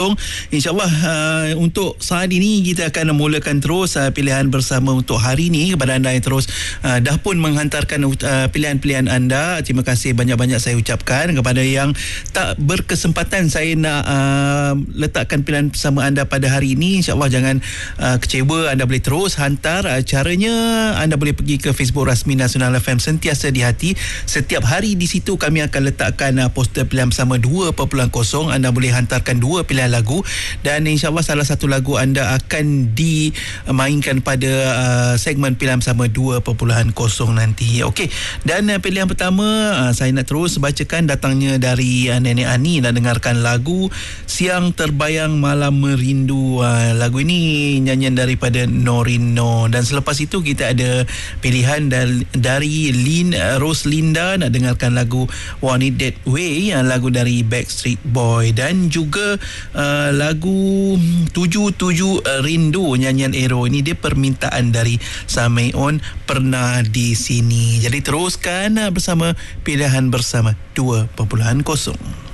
InsyaAllah untuk saat ini kita akan mulakan terus pilihan bersama untuk hari ini. Kepada anda yang terus dah pun menghantarkan pilihan-pilihan anda, terima kasih banyak-banyak saya ucapkan. Kepada yang tak berkesempatan saya nak letakkan pilihan bersama anda pada hari ini, insyaAllah jangan kecewa, anda boleh terus hantar. Caranya anda boleh pergi ke Facebook rasmi Nasional FM Sentiasa di Hati. Setiap hari di situ kami akan letakkan poster pilihan bersama 2.0. Anda boleh hantarkan 2 pilihan lagu dan insyaAllah salah satu lagu anda akan dimainkan pada segmen pilihan bersama 2.0 nanti. Okey, dan pilihan pertama saya nak terus bacakan, datangnya dari Nenek Ani. Nak dengarkan lagu Siang Terbayang Malam Merindu. Lagu ini nyanyian daripada Norino. Dan selepas itu kita ada pilihan dari Roslinda. Nak dengarkan lagu Want It That Way, lagu dari Backstreet Boy, dan juga lagu 77 Rindu nyanyian Ero. Ini dia permintaan dari Sameon, Pernah di Sini. Jadi teruskan bersama pilihan bersama 2.0.